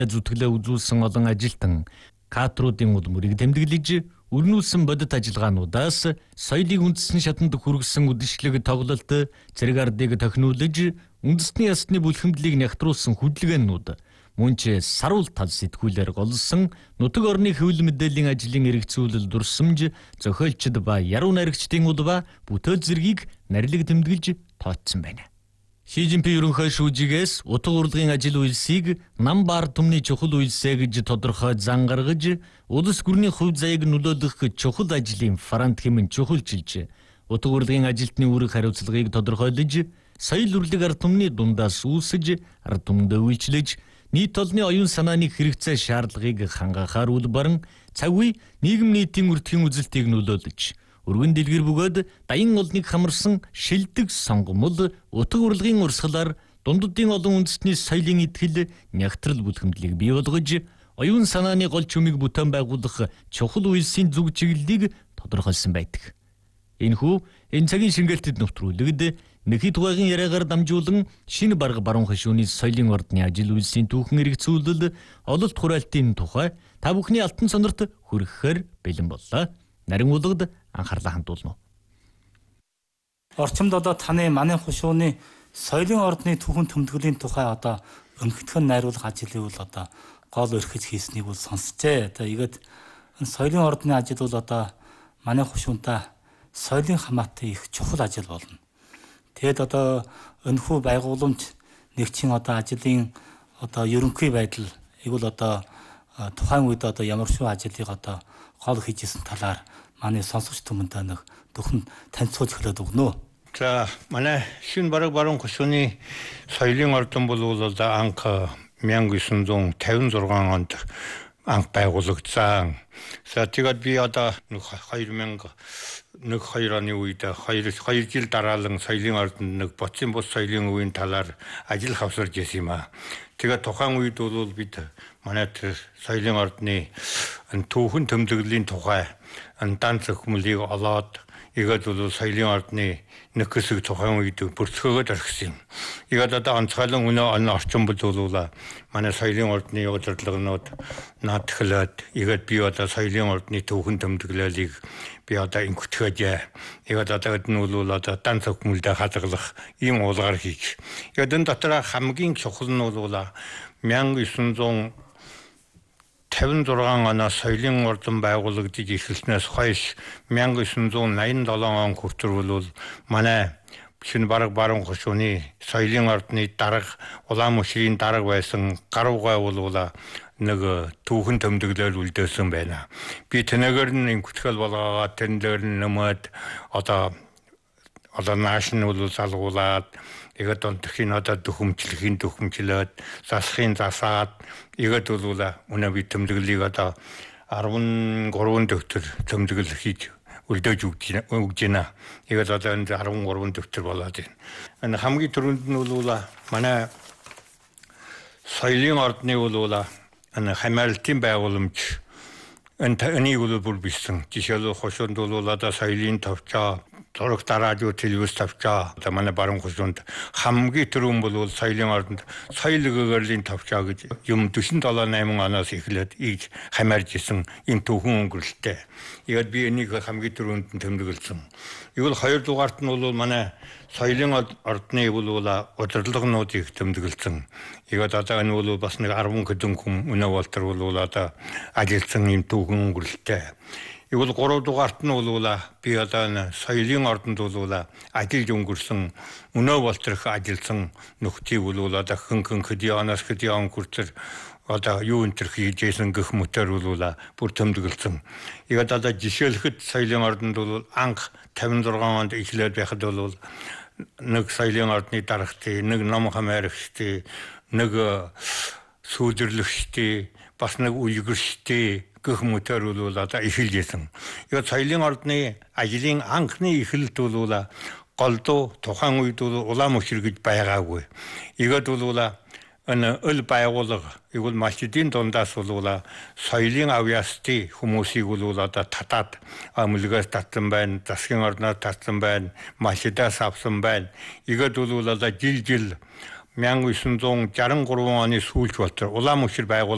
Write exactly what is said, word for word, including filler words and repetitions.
зүтгэлээ үзүүлсэн олон ажилтан кадруудын удмурыг тэмдэглэж өрнүүлсэн бодит ажиллагаануудаас соёлыг үндэсний шатанд хүргэсэн үдэшлэг тоглолт, цэрэг ардыг тохинулж үндэсний ясны бүлхэмдлийг нягтруулсан хөдөлгөөнүүд мөн ч саруул тал сэтгүүлээр голсон нутаг орны хэвлэл мэдээллийн ажлын эргэцүүлэл дурсамж, зохиолчд ба яруу найрагчдын улбаа бүтээл зэргийг нарилэг тэмдэглэж тооцсон байна. Ши Жинпин ерөнхий шүүжигээс утга урлагийн ажил үйлсийг нам баар түмний чухал үйлсээ гэж тодорхой зан гаргаж, улс гүрний хувь заяаг нөлөөлөх чухал ажлын фронт хэмээн чухалчилж, утга урлагийн ажилтны үүрэг хариуцлагыг тодорхойлож, соёл урлаг ард түмний дундаас үүсэж, ард түмэндээ үйлчлэж, нийт олонний оюун санааны хэрэгцээ шаардлагыг хангахаар үл баран, цаг үе нийгэм нийтийн үрдэхийн үзэлтийг нөлөөлж, өргөн дэлгэр бөгөөд даян олныг хамарсан шилдэг сонгомол утга урлагийн урсгалаар дунддын олон үндэстний соёлын итгэл, нягтрал бүлхэмдлийг бий болгож, оюун санааны гол чөмийг бүтээн байгуулах чухал үйлсийн зүг чиглэлийг тодорхойлсон байдаг. Энэхүү энэ цагийн шингээлтэд нэвтрүүлэгд Нэхий тугайгийн яриагаар дамжуулан шинэ бараг баруун хошууны соёлын ордны ажил үйлсийн түүхэн эргэцүүлэл, ололт хураалтын тухай та бүхний алтан сонорт хүрэхээр бэлэн боллоо. Нарийн улгад анхаарлаа хандуулна. Орчимд одоо таны манай хошууны соёлын ордны түүхэн тэмдэглэлийн тухай одоо өнхтгөн найруулах ажлыг бол одоо гол өрхөж хийснийг бол сонсчээ. Одоо игээд соёлын ордны ажил бол одоо манай хошуунтай соёлын хамаатай их чухал ажил болно. Тэгэд одоо өнхүү байгууламж нэгчин одоо ажлын одоо ерөнхий байдал игэл одоо тухайн үед одоо ямар шүү ажлыг одоо гол хийжсэн талаар манай сонсогч түмэнтэй нэг зөвхөн танилцуулж хэлээд өгнө. За манай шинэ бараг баруун хошууны соёлын ордон бол одоо анх мянга девятьсот пятьдесят шесть онд анх байгуулагдсан. За тэгээд би одоо две тысячи нэг хоёр оны үед хоёр жил дараалан соёлын ордонд нэг боцын бус соёлын үеийн талаар ажил хавсарж ирсэн юм аа. Тэгээд тухайн үед бол бид манай соёлын ордны түүхэн тэмдэглэлийн тухай дан зөвхмөлийг олоод игээд бол соёлын ордны нэг хэсэг тухайн үед бүрцгөөд орхисон юм. Игээд одоо онцгойлон өнөө он орчин бол манай соёлын ордны удирдлагынууд наадхлаад игээд би одоо соёлын ордны түүхэн тэмдэглэлийг би одоо инкүтгэж игээд одоо энэ бол одоо дан зөвхмөлдөө хадгалах ийм уулгаар хийж. Игээд энэ дотор хамгийн чухал нь бол 천구백오십육 оноос соёлын ордон байгуулагдаж эхэлснээс хойш 천구백87 он хүртэл бол манай шинэ бараг баруун хошууны соёлын ордны дарга улаан мөшгийн дарга байсан гаруугай бол нэг түүхэн тэмдэглэл үлдээсэн байна. Би тэнэгээр нь инкүтгэл болгоод тэн дээр нь нэмээд одоо одоо наашн бол залгуулад игээд онтхийн одоо дөхөмчлөхийн дөхөмчлөөд засахын засаад игээд бол өнөө би тэмдэглэлийг одоо десять дэвтэр тэмдэглэл хийж үлдээж өгч байна. Игээд одоо энэ десять дэвтэр болоод байна. Энэ хамгийн түрүүнд нь бол манай соёлын ордны бол энэ хамаарлтын байгууламж энэ энийг бүр бичсэн. Жишээлбэл хошуунд бол одоо соёлын товчоо, зураг радио телевиз товчоо одоо манай баруун хошуунд хамгийн түрүүн бол соёлын ордонд соёл гэгэрлийн товчоо гэж юм forty-seven eight оноос эхлээд ийж хамаарж исэн энэ түүхэн өнгөрөлттэй. Игээд би энийг хамгийн түрүүнд нь тэмдэглэсэн. Игэл хоёр дугаарт нь бол манай соёлын ордны бол удирдлагынуудыг тэмдэглэсэн. Игээд одоо энэ бол бас нэг ten хэдэн хүн өнөө болтер бол одоо ажилласан юм түүхэн өнгөрөлттэй. Игэл гурав дугаарт нь бол би одоо соёлын ордонд бол ажиллаж өнгөрсөн өнөө болтерх ажилласан нөхдийг бол одоо хэнхэн хэдийн оноос хэдийн он хүртэл одоо юу энэ төр хийжсэн гэх мэтэр бол бүр тэмдэглэсэн. Игээд одоо жишээлхэд соёлын ордонд бол анх fifty-six онд эхлээд байхад бол нэг соёлын ордны дарагчдын, нэг ном хамаарагчдын, нэг сүүлэрлэгчдийн, бас нэг үлгэрчдийн гэх мэтэр бол одоо эхэлж исэн. Яг соёлын ордны ажлын анхны эхлэлт бол голдуу тухайн үед бол улаан мөшир гэж байгаагүй. Игээд бол энэ өл байгуулга игэл малчдын дундаас бол соёлын авьяасты хүмүүсийг бол одоо татаад амлгаас татсан байна, засгийн ордноор татсан байна, малчдаас авсан байна. Игээд бол одоо жил жил 천구백63 оны сүүлч болтор улаан мөшир байгуулга